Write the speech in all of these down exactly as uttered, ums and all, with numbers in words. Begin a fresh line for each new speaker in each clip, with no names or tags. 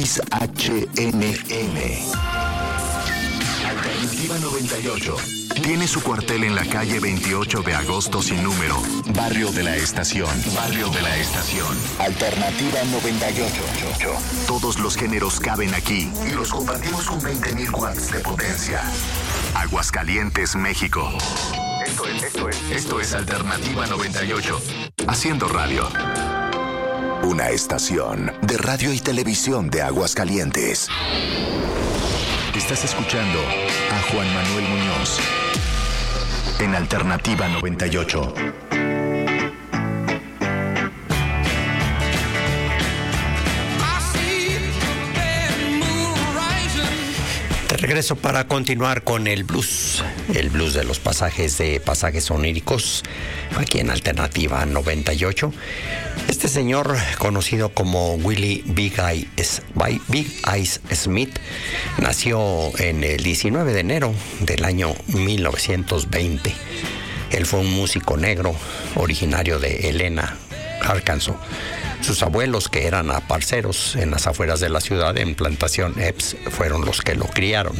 X H N N. Alternativa noventa y ocho. Tiene su cuartel en la calle veintiocho de agosto sin número. Barrio de la Estación. Barrio de la Estación. Alternativa noventa y ocho. Todos los géneros caben aquí y los compartimos con veinte mil watts de potencia. Aguascalientes, México. Esto es, esto es, esto es Alternativa noventa y ocho. Haciendo radio. Una estación de radio y televisión de Aguascalientes. Estás escuchando a Juan Manuel Muñoz en Alternativa noventa y ocho.
De regreso para continuar con el blues, el blues de los pasajes de pasajes oníricos, aquí en Alternativa noventa y ocho. Este señor, conocido como Willie Big Eyes, Big Eyes Smith, nació en el diecinueve de enero del año mil novecientos veinte. Él fue un músico negro originario de Helena, Arkansas. Sus abuelos, que eran aparceros en las afueras de la ciudad, en Plantación Epps, fueron los que lo criaron.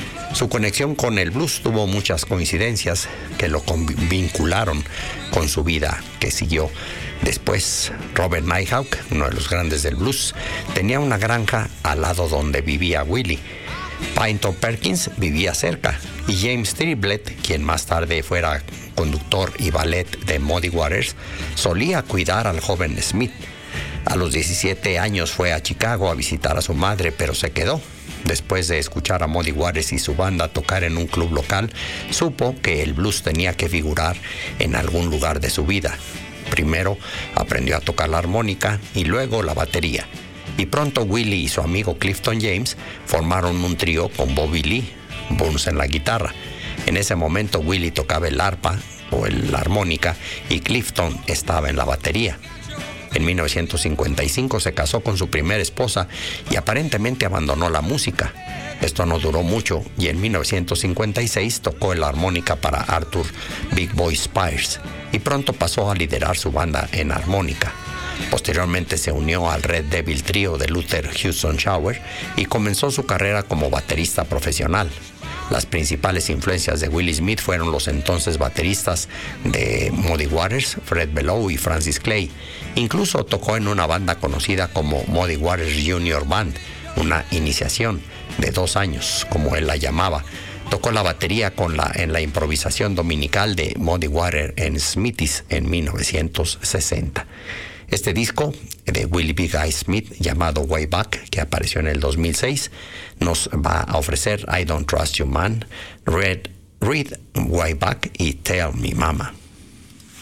Su conexión con el blues tuvo muchas coincidencias que lo vincularon con su vida que siguió. Después, Robert Nighthawk, uno de los grandes del blues, tenía una granja al lado donde vivía Willie. Pynton Perkins vivía cerca, y James Triplett, quien más tarde fuera conductor y ballet de Muddy Waters, solía cuidar al joven Smith. A los diecisiete años fue a Chicago a visitar a su madre, pero se quedó. Después de escuchar a Muddy Waters y su banda tocar en un club local, supo que el blues tenía que figurar en algún lugar de su vida. Primero aprendió a tocar la armónica y luego la batería. Y pronto Willie y su amigo Clifton James formaron un trío con Bobby Lee, Burns en la guitarra. En ese momento Willie tocaba el arpa o el, la armónica y Clifton estaba en la batería. En mil novecientos cincuenta y cinco se casó con su primera esposa y aparentemente abandonó la música. Esto no duró mucho y en mil novecientos cincuenta y seis tocó la armónica para Arthur Big Boy Spears y pronto pasó a liderar su banda en armónica. Posteriormente se unió al Red Devil Trio de Luther Houston Shower y comenzó su carrera como baterista profesional. Las principales influencias de Willie Smith fueron los entonces bateristas de Muddy Waters, Fred Below y Francis Clay. Incluso tocó en una banda conocida como Muddy Waters Junior Band, una iniciación de dos años, como él la llamaba. Tocó la batería con la, en la improvisación dominical de Muddy Waters and Smithies en mil novecientos sesenta. Este disco de Willie Big Eyes Smith, llamado Way Back, que apareció en el dos mil seis, nos va a ofrecer I Don't Trust You Man, Read, Read Way Back y Tell Me Mama.